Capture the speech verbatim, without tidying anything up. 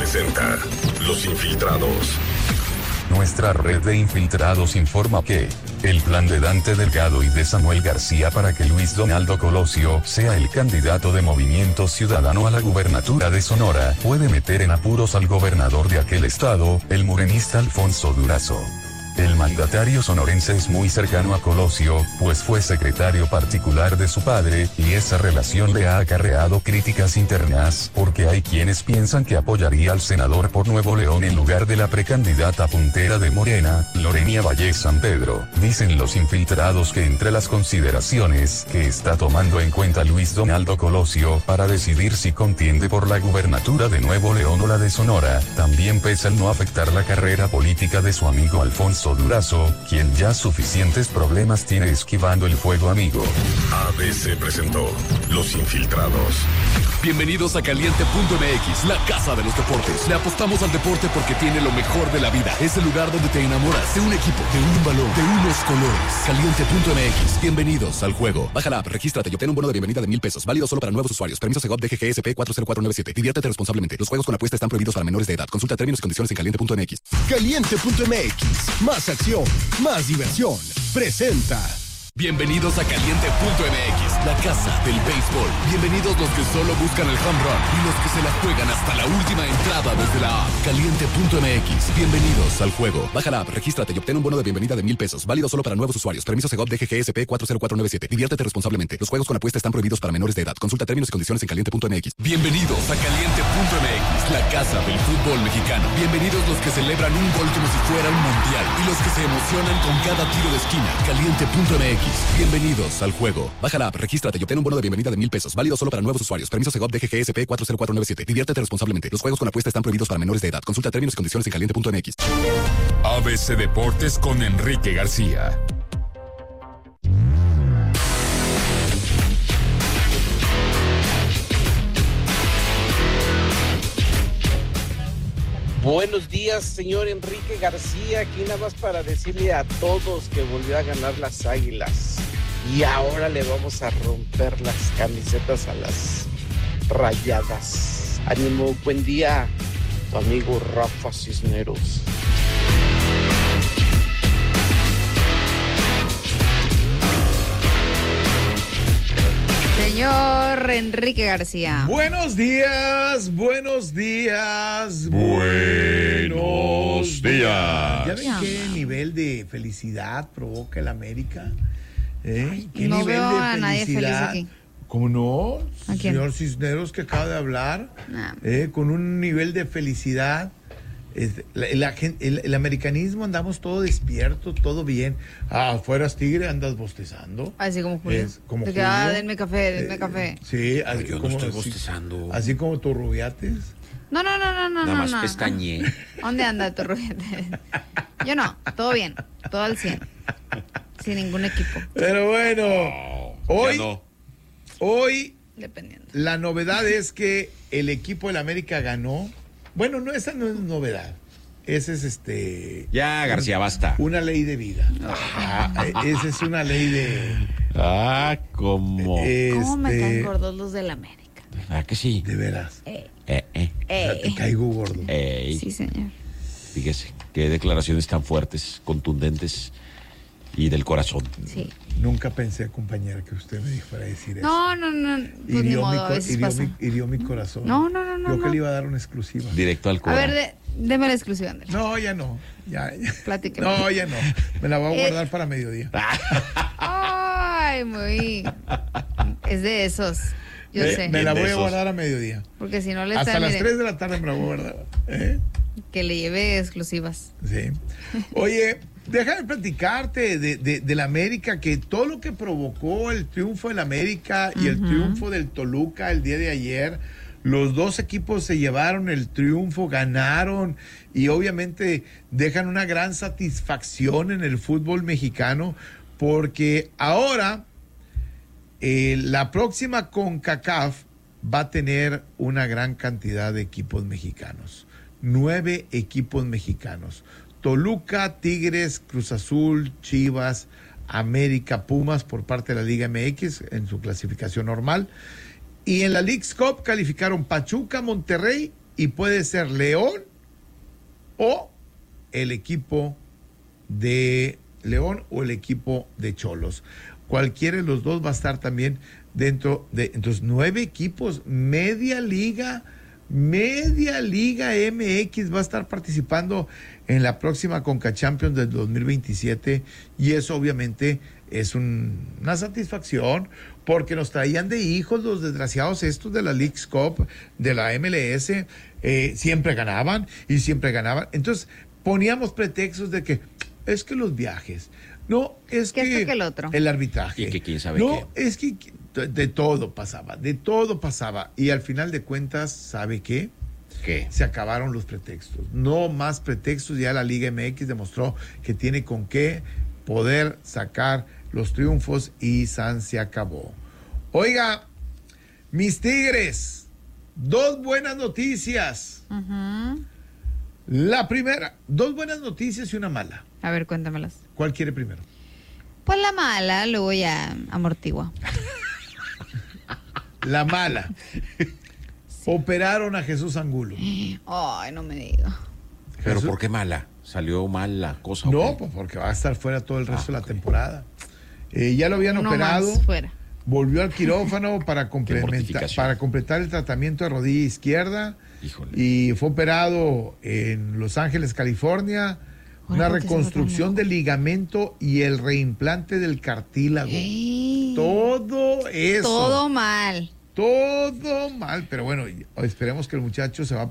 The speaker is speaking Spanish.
presenta Los Infiltrados. Nuestra red de infiltrados informa que el plan de Dante Delgado y de Samuel García para que Luis Donaldo Colosio sea el candidato de Movimiento Ciudadano a la gubernatura de Sonora puede meter en apuros al gobernador de aquel estado, el morenista Alfonso Durazo. El mandatario sonorense es muy cercano a Colosio, pues fue secretario particular de su padre, y esa relación le ha acarreado críticas internas, porque hay quienes piensan que apoyaría al senador por Nuevo León en lugar de la precandidata puntera de Morena, Lorena Vallés San Pedro. Dicen los infiltrados que entre las consideraciones que está tomando en cuenta Luis Donaldo Colosio para decidir si contiende por la gubernatura de Nuevo León o la de Sonora, también pesa el no afectar la carrera política de su amigo Alfonso Durazo, quien ya suficientes problemas tiene esquivando el fuego amigo. A B C presentó Los Infiltrados. Bienvenidos a Caliente punto M X, la casa de los deportes. Le apostamos al deporte porque tiene lo mejor de la vida. Es el lugar donde te enamoras de un equipo, de un balón, de unos colores. Caliente punto M X, bienvenidos al juego. Baja la app, regístrate y obtén un bono de bienvenida de mil pesos. Válido solo para nuevos usuarios. Permiso Segov D G G S P cuatro cero cuatro nueve siete. Diviértete responsablemente. Los juegos con apuesta están prohibidos para menores de edad. Consulta términos y condiciones en Caliente punto M X. Caliente punto M X, más acción, más diversión. Presenta. Bienvenidos a Caliente punto M X, la casa del béisbol. Bienvenidos los que solo buscan el home run y los que se la juegan hasta la última entrada desde la app. Caliente punto M X, bienvenidos al juego. Baja la app, regístrate y obtén un bono de bienvenida de mil pesos. Válido solo para nuevos usuarios. Permiso Segov D G G S P cuatro cero cuatro nueve siete. Diviértete responsablemente. Los juegos con apuesta están prohibidos para menores de edad. Consulta términos y condiciones en Caliente punto M X. Bienvenidos a Caliente punto M X, la casa del fútbol mexicano. Bienvenidos los que celebran un gol como si fuera un mundial y los que se emocionan con cada tiro de esquina. Caliente punto M X, bienvenidos al juego. Baja la app, regístrate y obtén un bono de bienvenida de mil pesos. Válido solo para nuevos usuarios. Permiso Segov D G G S P cuatro cero cuatro nueve siete. Diviértete responsablemente. Los juegos con apuesta están prohibidos para menores de edad. Consulta términos y condiciones en Caliente punto M X. A B C Deportes con Enrique García. Buenos días, señor Enrique García. Aquí nada más para decirle a todos que volvió a ganar las Águilas. Y ahora le vamos a romper las camisetas a las Rayadas. Ánimo, buen día. Tu amigo Rafa Cisneros. Señor Enrique García. Buenos días, buenos días, buenos días. ¿Ya ven qué nivel de felicidad provoca el América? ¿Eh? ¿Qué no nivel veo de a nadie feliz aquí. ¿Cómo no? ¿A quién? Señor Cisneros que acaba de hablar, Nah. eh, con un nivel de felicidad. Es, la, la, el, el americanismo andamos todo despierto, todo bien. Ah, fueras tigre, andas bostezando. Así como Julio. Es como De que, Julio. ah, denme café, denme Eh, café. Sí, así yo no como, estoy así- bostezando. Así como tus rubiates. No, no, no, no, no, Nada no. más no. pestañeé. ¿Dónde anda tu rubiete? Yo no, todo bien, todo al cien. Sin ningún equipo, Pero bueno, hoy, Ya no. hoy dependiendo. la novedad es que el equipo del América ganó. Bueno, no, esa no es novedad. Esa es este. Ya, García, basta. Una ley de vida. Ah, esa es una ley de. Ah, ¿cómo? ¿Cómo me este, caen gordos los del América? ¿Verdad que sí? De veras. Eh, Eh, eh. O sea, te eh. caigo gordo. Ey, Sí, señor. fíjese, qué declaraciones tan fuertes, contundentes y del corazón. Sí. Nunca pensé, compañera, que usted me fuera a decir eso. No, no, no. Pues ni Hirió, mi, modo, a co- veces hirió, pasa. mi, hirió mi corazón. No, no, no, no, Yo que no. le iba a dar una exclusiva. Directo al A corazón. ver, de, deme la exclusiva, Andrés. No, ya no. Ya, ya. Platíqueme. No, ya no. Me la voy a Eh. guardar para mediodía. Ay, muy. Es de esos. Yo Eh, sé. Me la De voy a esos. guardar a mediodía. Porque si no le Hasta está, las mire, tres de la tarde me la voy a guardar. ¿Eh? que le lleve exclusivas. Sí. Oye, déjame platicarte de, de, del América, que todo lo que provocó el triunfo del América y el triunfo del Toluca el día de ayer, los dos equipos se llevaron el triunfo, ganaron y obviamente dejan una gran satisfacción en el fútbol mexicano, porque ahora eh, la próxima CONCACAF va a tener una gran cantidad de equipos mexicanos. Nueve equipos mexicanos. Toluca, Tigres, Cruz Azul, Chivas, América, Pumas por parte de la Liga M X en su clasificación normal. Y en la Leagues Cup calificaron Pachuca, Monterrey y puede ser León o el equipo de León o el equipo de Cholos. Cualquiera de los dos va a estar también dentro de, entonces, nueve equipos, media liga, media liga M X va a estar participando en la próxima Conca Champions del dos mil veintisiete, y eso obviamente es un, una satisfacción, porque nos traían de hijos los desgraciados estos de la Leagues Cup, de la M L S, eh, siempre ganaban y siempre ganaban. Entonces poníamos pretextos de que es que los viajes, no, es que, que, que el, otro. el arbitraje, y que quién sabe no, qué. es que de, de todo pasaba, de todo pasaba, y al final de cuentas, ¿sabe qué? ¿Qué? Se acabaron los pretextos, no más pretextos. Ya la Liga M X demostró que tiene con qué poder sacar los triunfos y San se acabó. Oiga, mis Tigres, dos buenas noticias. Uh-huh. La primera, dos buenas noticias y una mala. A ver, cuéntamelas. ¿Cuál quiere primero? Pues la mala, luego ya amortigua. La mala. Operaron a Jesús Angulo. Ay, no me diga. ¿Pero Jesús... por qué mala? ¿Salió mal la cosa? No, pues porque va a estar fuera todo el resto ah, de la okay. temporada. Eh, ya lo habían Uno operado. más fuera. Volvió al quirófano para complementar, para completar el tratamiento de rodilla izquierda. Híjole. Y fue operado en Los Ángeles, California. Una reconstrucción del ligamento y el reimplante del cartílago. Ey. Todo eso. Todo mal. Todo mal. Pero bueno, esperemos que el muchacho se va